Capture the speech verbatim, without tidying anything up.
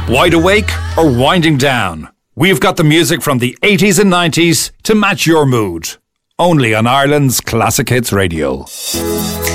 Wide awake or winding down? We've got the music from the eighties and nineties to match your mood. Only on Ireland's Classic Hits Radio.